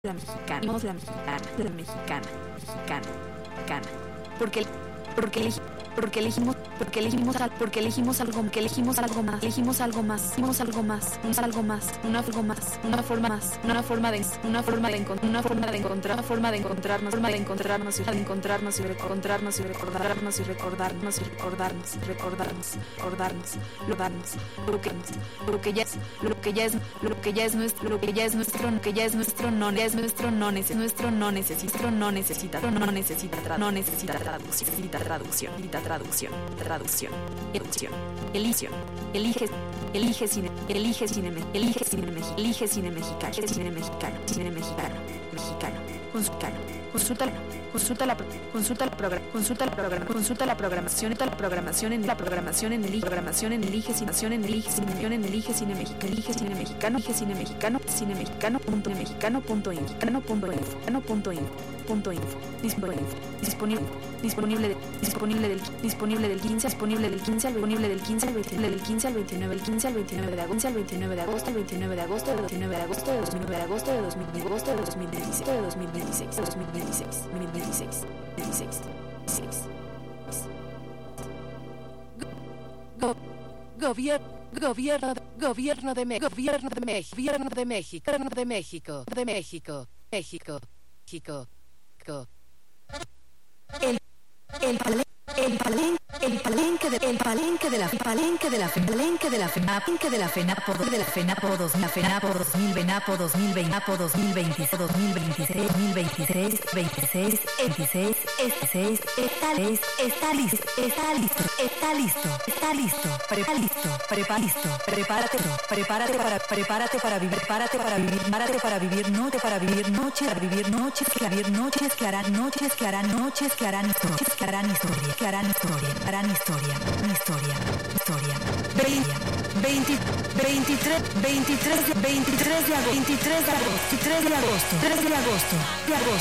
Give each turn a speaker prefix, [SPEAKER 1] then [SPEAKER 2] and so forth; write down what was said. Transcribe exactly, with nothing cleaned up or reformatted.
[SPEAKER 1] la mexicana, somos la mexicana, la mexicana, mexicana, mexicana, porque porque elegimos porque elegimos porque elegimos porque elegimos algo que elegimos algo más elegimos algo más elegimos algo más un algo más una algo más una forma más una forma de una forma de encontrar una forma de encontrar una forma de encontrarnos forma de encontrarnos y de encontrarnos y recordarnos y recordarnos y recordarnos y recordarnos recordarnos recordarnos recordarnos lo que lo que ya es lo que ya es lo que ya es nuestro lo que ya es nuestro lo que ya es nuestro no es nuestro no es nuestro no necesita no necesita no necesita no necesita traducción necesita traducción necesita traducción traducción traducción elición elige elige cine elige cine elige cine mexicano elige cine mexicano cine mexicano cine mexicano mexicano consulta consulta consulta la consulta la programa consulta la programa consulta la programación la programación en la programación en elige programación en elige cine en elige cine en elige cine mexicano elige cine mexicano elige cine mexicano cine mexicano punto mexicano punto info punto info punto info punto info disponible disponible disponible de, disponible del disponible del quince disponible del quince al disponible del quince al veintinueve del quince al veintinueve el quince al veintinueve de agosto al veintinueve de agosto al veintinueve de agosto del veintinueve de agosto de dos mil nueve de agosto de dos mil de agosto de dos mil dieciséis de dos mil veintiséis dos mil veintiséis dos mil veintiséis dieciséis dieciséis
[SPEAKER 2] Gobierno Gobierno Gobierno de México Gobierno de México Gobierno de México Gobierno de México de México México México
[SPEAKER 1] el el palen el palen el palenque de el palenque de la palenque de la palenque de la palenque de la FENAPO de la FENAPO dos mil FENAPO dos mil FENAPO dos mil veinte dos mil veintiséis dos mil veintiséis dos mil veintiséis veintiséis veintiséis veintiséis está listo está listo está listo está listo está listo prepara listo prepara listo prepárate prepárate para prepárate para vivir prepárate para vivir prepárate para vivir noche para vivir noche para vivir noches que vivir noches que harán noches que harán noches que harán historias que harán historia que harán historia harán historia historia historia veinte veintitrés veintitrés veintitrés de agosto veintitrés de agosto tres de agosto tres de agosto de agosto